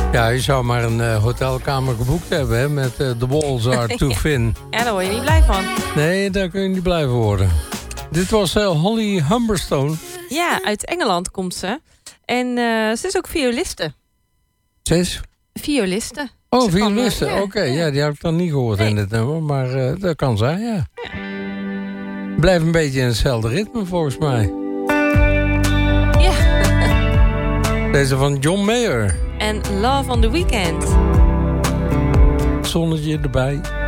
Ja, je zou maar een hotelkamer geboekt hebben, hè, met The Walls Are Too Thin. Ja, daar word je niet blij van. Nee, daar kun je niet blij worden. Dit was Holly Humberstone. Ja, uit Engeland komt ze. En ze is ook violiste. Zes? Violiste. Oh, violiste. Ja, Oké, ja, die heb ik dan niet gehoord in dit nummer. Maar dat kan zijn, ja. Blijft een beetje in hetzelfde ritme, volgens mij. Ja. Deze van John Mayer. En Love on the Weekend. Zonnetje erbij.